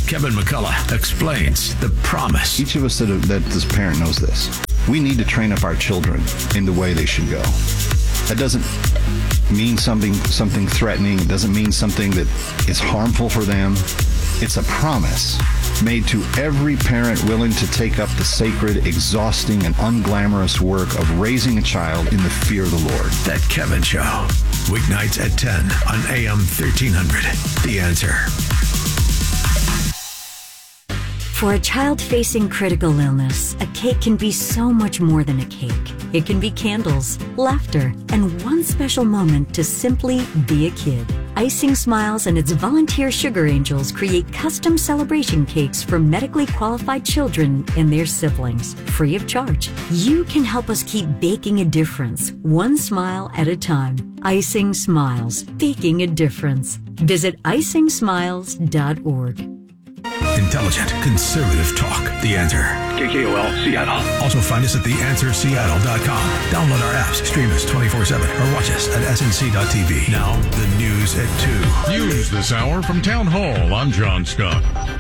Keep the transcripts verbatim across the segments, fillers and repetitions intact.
Kevin McCullough explains the promise. Each of us that, that this parent knows this. We need to train up our children in the way they should go. That doesn't mean something something threatening. It doesn't mean something that is harmful for them. It's a promise made to every parent willing to take up the sacred, exhausting, and unglamorous work of raising a child in the fear of the Lord. That Kevin Show. Weeknights at ten on A M thirteen hundred. The Answer. For a child facing critical illness, a cake can be so much more than a cake. It can be candles, laughter, and one special moment to simply be a kid. Icing Smiles and its volunteer sugar angels create custom celebration cakes for medically qualified children and their siblings, free of charge. You can help us keep baking a difference, one smile at a time. Icing Smiles, baking a difference. Visit icing smiles dot org. Intelligent, conservative talk. The Answer. K K O L, Seattle. Also find us at the answer seattle dot com. Download our apps, stream us twenty-four seven, or watch us at S N C dot T V. Now, the news at two. News this hour from Town Hall. I'm John Scott.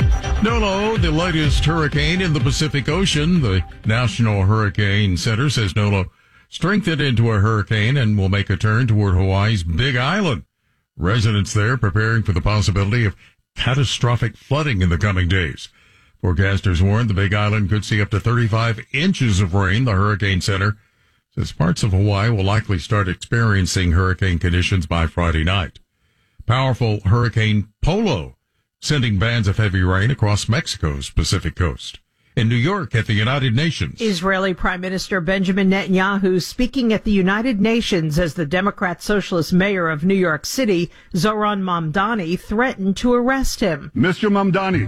Nolo, the latest hurricane in the Pacific Ocean. The National Hurricane Center says Nolo strengthened into a hurricane and will make a turn toward Hawaii's Big Island. Residents there preparing for the possibility of catastrophic flooding in the coming days. Forecasters warn the Big Island could see up to thirty-five inches of rain. The Hurricane Center says parts of Hawaii will likely start experiencing hurricane conditions by Friday night. Powerful Hurricane Polo sending bands of heavy rain across Mexico's Pacific coast. In New York at the United Nations, Israeli Prime Minister Benjamin Netanyahu speaking at the United Nations as the Democrat Socialist mayor of New York City, Zoran Mamdani, threatened to arrest him. Mister Mamdani,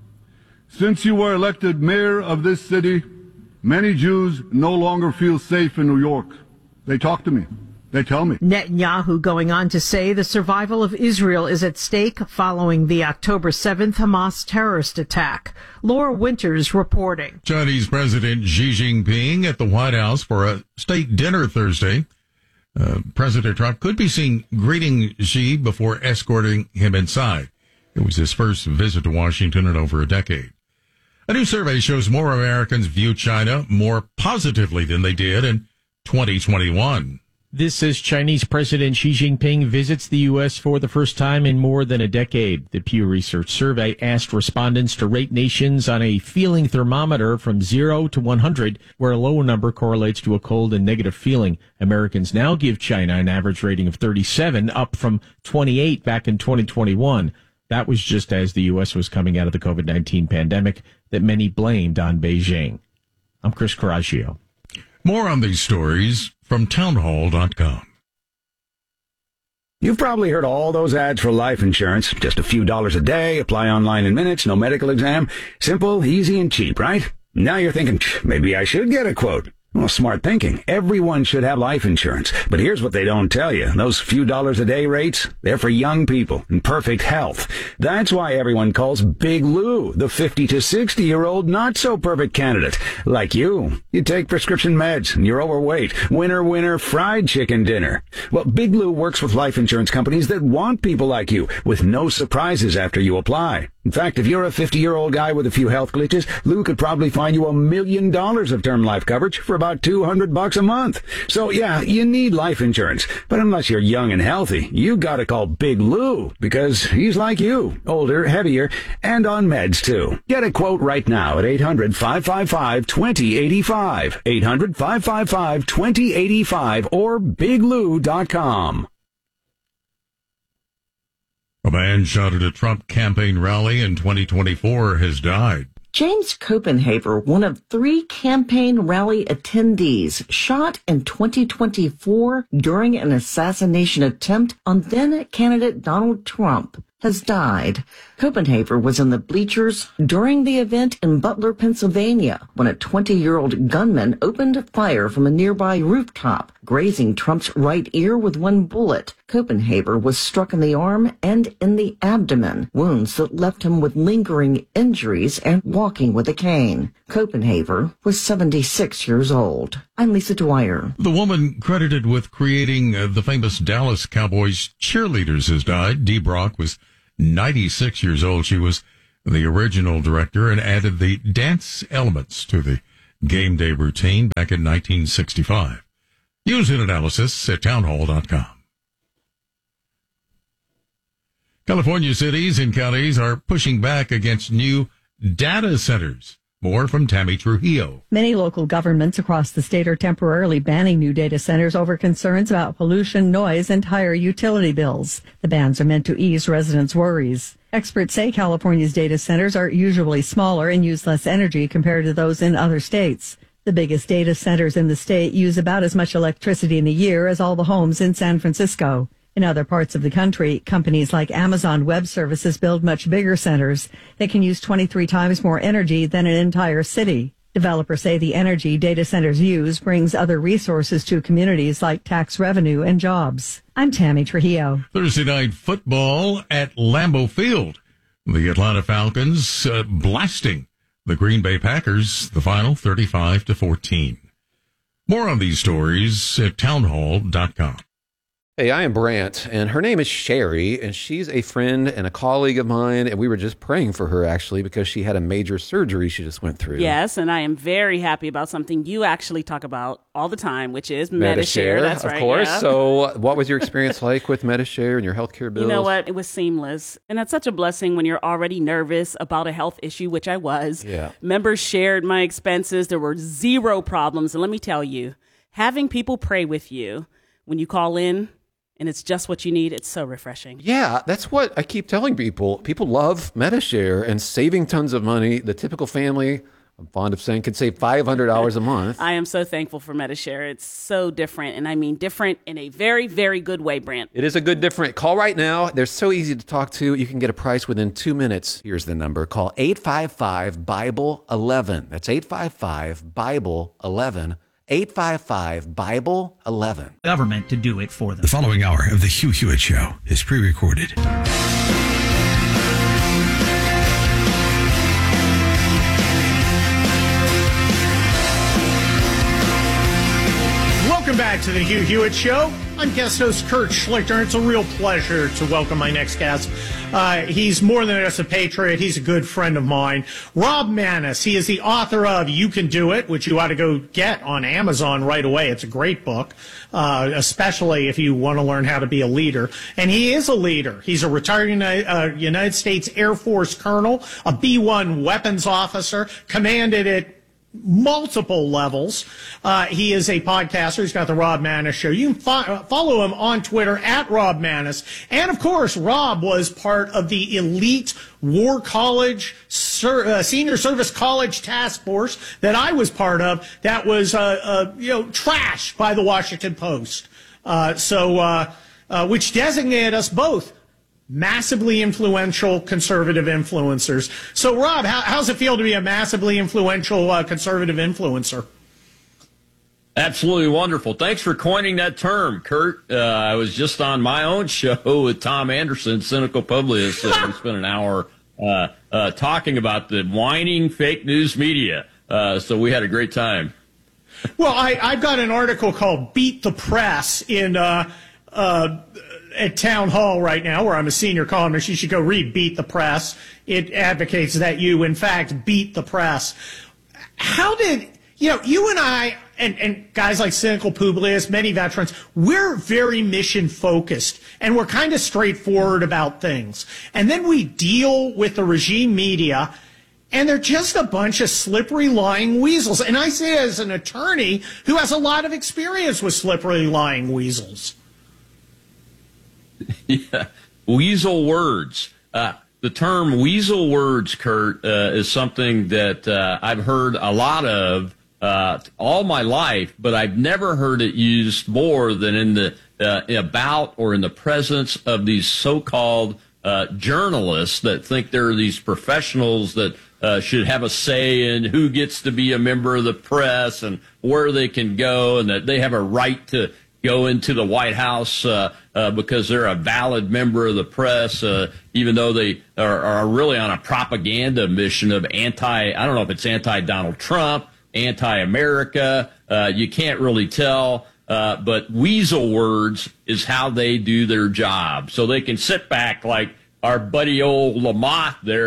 since you were elected mayor of this city, many Jews no longer feel safe in New York. They talk to me. They tell me. Netanyahu going on to say the survival of Israel is at stake following the October seventh Hamas terrorist attack. Laura Winters reporting. Chinese President Xi Jinping at the White House for a state dinner Thursday. Uh, President Trump could be seen greeting Xi before escorting him inside. It was his first visit to Washington in over a decade. A new survey shows more Americans view China more positively than they did in twenty twenty-one. This says Chinese President Xi Jinping visits the U S for the first time in more than a decade. The Pew Research survey asked respondents to rate nations on a feeling thermometer from zero to one hundred, where a low number correlates to a cold and negative feeling. Americans now give China an average rating of thirty-seven, up from twenty-eight back in twenty twenty-one. That was just as the U S was coming out of the COVID nineteen pandemic that many blamed on Beijing. I'm Chris Coraggio. More on these stories from townhall dot com. You've probably heard all those ads for life insurance. Just a few dollars a day, apply online in minutes, no medical exam. Simple, easy, and cheap, right? Now you're thinking, maybe I should get a quote. Well, smart thinking. Everyone should have life insurance. But here's what they don't tell you. Those few dollars a day rates, they're for young people in perfect health. That's why everyone calls Big Lou the fifty to sixty year old not so perfect candidate. Like you. You take prescription meds and you're overweight. Winner, winner, fried chicken dinner. Well, Big Lou works with life insurance companies that want people like you with no surprises after you apply. In fact, if you're a fifty-year-old guy with a few health glitches, Lou could probably find you a million dollars of term life coverage for about two hundred bucks a month. So yeah, you need life insurance. But unless you're young and healthy, you gotta call Big Lou, because he's like you, older, heavier, and on meds too. Get a quote right now at eight hundred, five five five, two zero eight five, eight hundred, five five five, two zero eight five, or big lou dot com. A man shot at a Trump campaign rally in twenty twenty-four has died. James Copenhaver, one of three campaign rally attendees, shot in twenty twenty-four during an assassination attempt on then-candidate Donald Trump, has died. Copenhaver was in the bleachers during the event in Butler, Pennsylvania, when a twenty-year-old gunman opened fire from a nearby rooftop, grazing Trump's right ear with one bullet. Copenhaver was struck in the arm and in the abdomen, wounds that left him with lingering injuries and walking with a cane. Copenhaver was seventy-six years old. I'm Lisa Dwyer. The woman credited with creating uh, the famous Dallas Cowboys cheerleaders has died. Dee Brock was ninety-six years old. She was the original director, and added the dance elements to the game day routine back in nineteen sixty-five. Use an analysis at townhall dot com. California cities and counties are pushing back against new data centers. More from Tammy Trujillo. Many local governments across the state are temporarily banning new data centers over concerns about pollution, noise, and higher utility bills. The bans are meant to ease residents' worries. Experts say California's data centers are usually smaller and use less energy compared to those in other states. The biggest data centers in the state use about as much electricity in a year as all the homes in San Francisco. In other parts of the country, companies like Amazon Web Services build much bigger centers that can use twenty-three times more energy than an entire city. Developers say the energy data centers use brings other resources to communities like tax revenue and jobs. I'm Tammy Trujillo. Thursday night football at Lambeau Field. The Atlanta Falcons uh, blasting the Green Bay Packers, the final thirty-five to fourteen. More on these stories at townhall dot com. Hey, I am Brant, and her name is Sherry, and she's a friend and a colleague of mine, and we were just praying for her, actually, because she had a major surgery she just went through. Yes, and I am very happy about something you actually talk about all the time, which is Medi-Share. That's right, of course. Yeah. So what was your experience like with Medi-Share and your healthcare bills? You know what? It was seamless, and that's such a blessing when you're already nervous about a health issue, which I was. Yeah. Members shared my expenses. There were zero problems, and let me tell you, having people pray with you when you call in, and it's just what you need, it's so refreshing. Yeah, that's what I keep telling people. People love Medi-Share and saving tons of money. The typical family, I'm fond of saying, can save five hundred dollars a month. I am so thankful for Medi-Share. It's so different, and I mean different in a very, very good way, Brant. It is a good different. Call right now. They're so easy to talk to. You can get a price within two minutes. Here's the number. Call eight five five, Bible eleven. That's eight five five, Bible eleven. eight five five, Bible eleven. Government to do it for them. The following hour of the Hugh Hewitt Show is pre-recorded. Welcome back to the Hugh Hewitt Show. I'm guest host Kurt Schlichter. It's a real pleasure to welcome my next guest. Uh, he's more than just a patriot. He's a good friend of mine. Rob Maness. He is the author of You Can Do It, which you ought to go get on Amazon right away. It's a great book, uh, especially if you want to learn how to be a leader. And he is a leader. He's a retired United, uh, United States Air Force colonel, a B one weapons officer, commanded at multiple levels. Uh, he is a podcaster. He's got the Rob Maness Show. You can fo- follow him on Twitter at Rob Maness. And of course, Rob was part of the elite War College, Ser- uh, Senior Service College Task Force that I was part of. That was, uh, uh, you know, trashed by the Washington Post. Uh, so, uh, uh, which designated us both massively influential conservative influencers. So, Rob, how, how's it feel to be a massively influential uh, conservative influencer? Absolutely wonderful. Thanks for coining that term, Kurt. Uh, I was just on my own show with Tom Anderson, Cynical Publicist. Uh, we spent an hour uh, uh, talking about the whining fake news media. Uh, so we had a great time. Well, I, I've got an article called Beat the Press in uh, uh, at Town Hall right now, where I'm a senior columnist. You should go read Beat the Press. It advocates that you, in fact, beat the press. How did, you know, you and I, and, and guys like Cynical Publius, many veterans, we're very mission focused, and we're kind of straightforward about things. And then we deal with the regime media, and they're just a bunch of slippery, lying weasels. And I say as an attorney who has a lot of experience with slippery, lying weasels. Yeah, weasel words. Uh, the term weasel words, Kurt, uh, is something that uh, I've heard a lot of uh, all my life, but I've never heard it used more than in the uh, about or in the presence of these so-called uh, journalists that think they're these professionals that uh, should have a say in who gets to be a member of the press and where they can go, and that they have a right to go into the White House uh, uh, because they're a valid member of the press, uh, even though they are, are really on a propaganda mission of anti, I don't know if it's anti-Donald Trump, anti-America. Uh, you can't really tell. Uh, but weasel words is how they do their job. So they can sit back like our buddy old Lamont there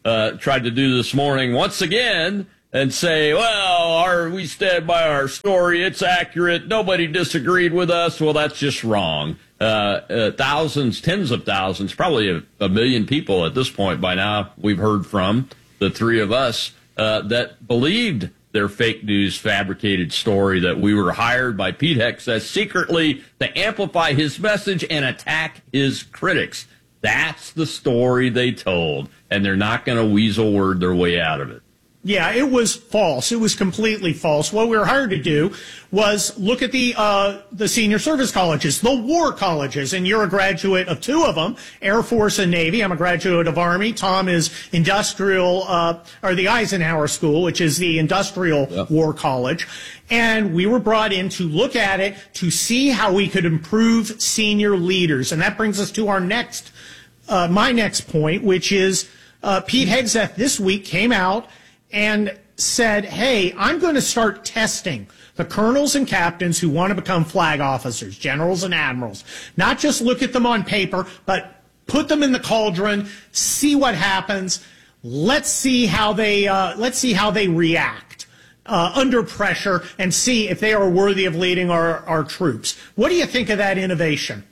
uh, tried to do this morning once again and say, well, our, we stand by our story. It's accurate. Nobody disagreed with us. Well, that's just wrong. Uh, uh, thousands, tens of thousands, probably a, a million people at this point by now we've heard from, the three of us, uh, that believed their fake news fabricated story that we were hired by Pete Hegseth secretly to amplify his message and attack his critics. That's the story they told, and they're not going to weasel word their way out of it. Yeah, it was false. It was completely false. What we were hired to do was look at the uh, the senior service colleges, the war colleges, and you're a graduate of two of them, Air Force and Navy. I'm a graduate of Army. Tom is industrial, uh, or the Eisenhower School, which is the industrial yep. war college. And we were brought in to look at it, to see how we could improve senior leaders. And that brings us to our next, uh, my next point, which is uh, Pete Hegseth this week came out and said, hey, I'm going to start testing the colonels and captains who want to become flag officers, generals and admirals. Not just look at them on paper, but put them in the cauldron, see what happens. Let's see how they, uh, let's see how they react uh, under pressure and see if they are worthy of leading our, our troops. What do you think of that innovation?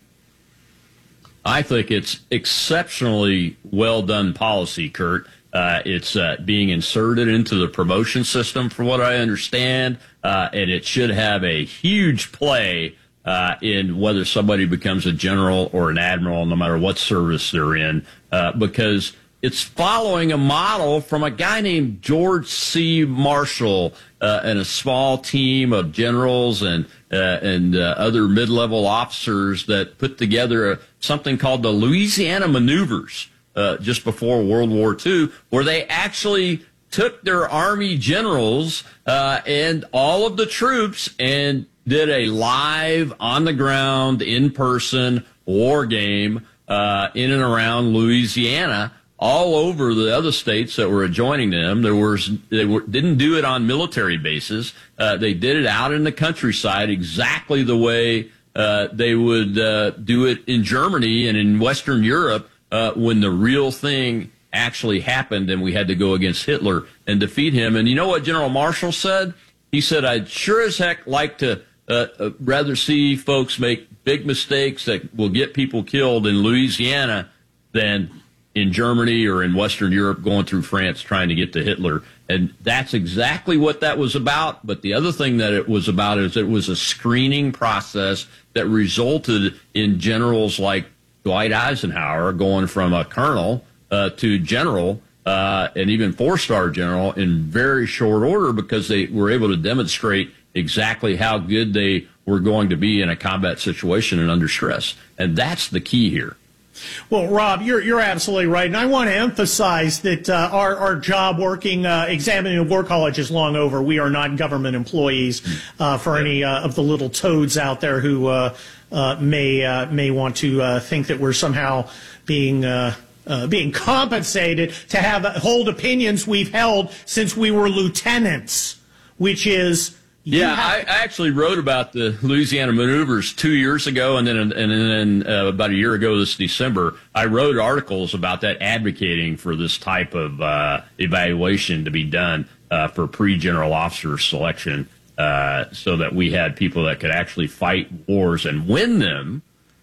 I think it's exceptionally well done policy, Kurt. Uh, it's uh, being inserted into the promotion system, from what I understand, uh, and it should have a huge play uh, in whether somebody becomes a general or an admiral, no matter what service they're in, uh, because it's following a model from a guy named George C. Marshall uh, and a small team of generals and uh, and uh, other mid-level officers that put together a, something called the Louisiana Maneuvers. Uh, just before World War Two, where they actually took their Army generals uh, and all of the troops and did a live, on-the-ground, in-person war game uh, in and around Louisiana, all over the other states that were adjoining them. There was they were, didn't do it on military bases. Uh, they did it out in the countryside, exactly the way uh, they would uh, do it in Germany and in Western Europe. Uh, when the real thing actually happened and we had to go against Hitler and defeat him. And you know what General Marshall said? He said, I'd sure as heck like to uh, uh, rather see folks make big mistakes that will get people killed in Louisiana than in Germany or in Western Europe going through France trying to get to Hitler. And that's exactly what that was about. But the other thing that it was about is it was a screening process that resulted in generals like Dwight Eisenhower going from a colonel uh, to general uh, and even four-star general in very short order, because they were able to demonstrate exactly how good they were going to be in a combat situation and under stress. And that's the key here. Well, Rob, you're you're absolutely right, and I want to emphasize that uh, our our job working uh, examining the war college is long over. We are not government employees. Uh, for any uh, of the little toads out there who uh, uh, may uh, may want to uh, think that we're somehow being uh, uh, being compensated to have hold opinions we've held since we were lieutenants, which is. Yeah, I, I actually wrote about the Louisiana Maneuvers two years ago, and then and then uh, about a year ago this December, I wrote articles about that, advocating for this type of uh, evaluation to be done uh, for pre-general officer selection, uh, so that we had people that could actually fight wars and win them, uh,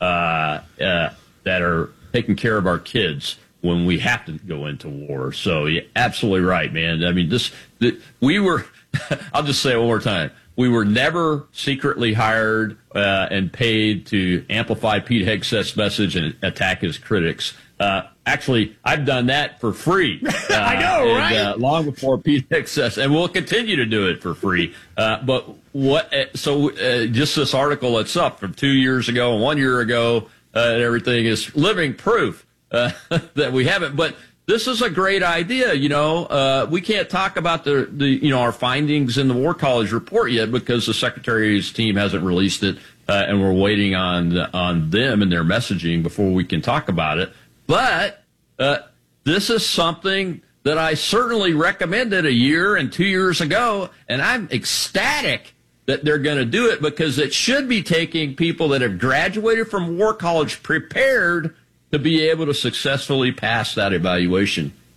uh, that are taking care of our kids when we have to go into war. So, yeah, absolutely right, man. I mean, this the, we were. I'll just say it one more time. We were never secretly hired uh, and paid to amplify Pete Hegseth's message and attack his critics. Uh, actually, I've done that for free. Uh, I know, and, right? Uh, long before Pete Hegseth, and we'll continue to do it for free. Uh, but what? So uh, just this article that's up from two years ago and one year ago, uh, and everything is living proof uh, that we haven't. But this is a great idea. You know, uh, we can't talk about the, the, you know, our findings in the War College report yet because the Secretary's team hasn't released it, uh, and we're waiting on on them and their messaging before we can talk about it. But uh, this is something that I certainly recommended a year and two years ago, and I'm ecstatic that they're going to do it, because it should be taking people that have graduated from War College prepared to be able to successfully pass that evaluation.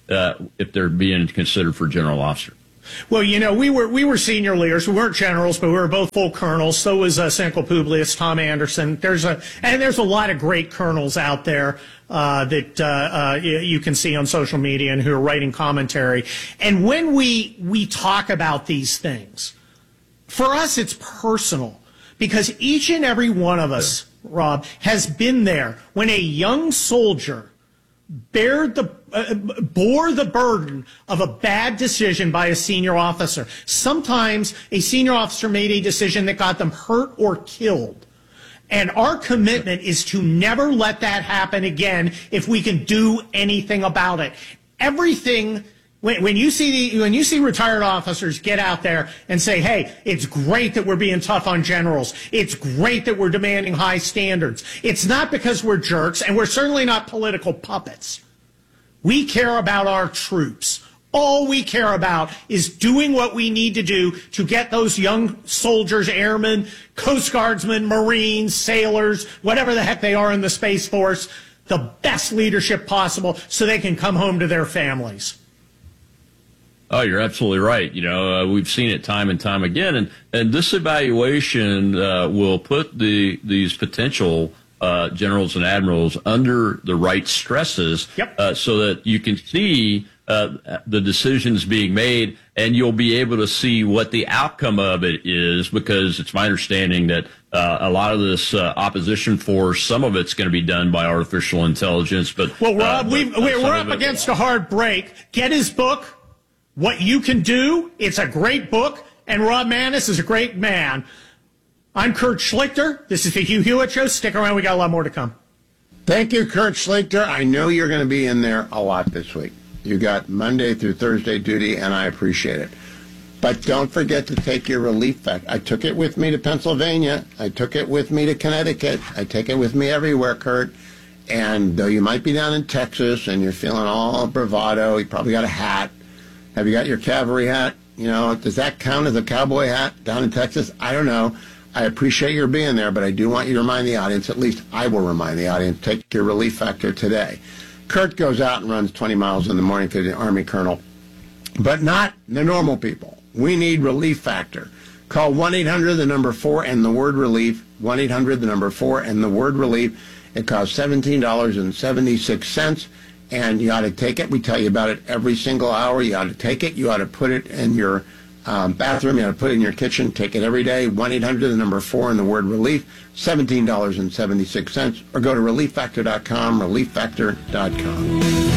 uh, if they're being considered for general officer. Well, you know, we were we were senior leaders. We weren't generals, but we were both full colonels. So was uh, Senko Publius, Tom Anderson. There's a and there's a lot of great colonels out there uh, that uh, uh, you can see on social media and who are writing commentary. And when we we talk about these things, for us it's personal because each and every one of us, Rob, has been there when a young soldier bared the uh, bore the burden of a bad decision by a senior officer. Sometimes a senior officer made a decision that got them hurt or killed. And our commitment is to never let that happen again if we can do anything about it. Everything when, when you see the, when you see retired officers get out there and say, "Hey, it's great that we're being tough on generals. It's great that we're demanding high standards." It's not because we're jerks, and we're certainly not political puppets. We care about our troops. All we care about is doing what we need to do to get those young soldiers, airmen, Coast Guardsmen, Marines, sailors, whatever the heck they are in the Space Force, the best leadership possible so they can come home to their families. Oh, you're absolutely right. You know, uh, we've seen it time and time again, and and this evaluation uh, will put the these potential uh, generals and admirals under the right stresses, yep. uh, so that you can see uh, the decisions being made, and you'll be able to see what the outcome of it is. Because it's my understanding that uh, a lot of this uh, opposition force, some of it's going to be done by artificial intelligence. But well, Rob, uh, we've, but, uh, we're, we're up against a hard break. Get his book. What You Can Do. It's a great book, and Rob Maness is a great man. I'm Kurt Schlichter. This is the Hugh Hewitt Show. Stick around. We got a lot more to come. Thank you, Kurt Schlichter. I know you're going to be in there a lot this week. You got Monday through Thursday duty, and I appreciate it. But don't forget to take your relief vac. I took it with me to Pennsylvania. I took it with me to Connecticut. I take it with me everywhere, Kurt. And though you might be down in Texas and you're feeling all bravado, you probably got a hat. Have you got your cavalry hat? You know, does that count as a cowboy hat down in Texas? I don't know. I appreciate your being there, but I do want you to remind the audience, at least I will remind the audience, take your relief factor today. Kurt goes out and runs twenty miles in the morning to the Army colonel, but not the normal people. We need relief factor. Call one eight hundred, the number four, and the word relief, one eight hundred, the number four, and the word relief. It costs seventeen dollars and seventy-six cents. And you ought to take it. We tell you about it every single hour. You ought to take it. You ought to put it in your um, bathroom. You ought to put it in your kitchen. Take it every day. one eight hundred, the number four, and the word relief, seventeen dollars and seventy-six cents. Or go to relief factor dot com, relief factor dot com.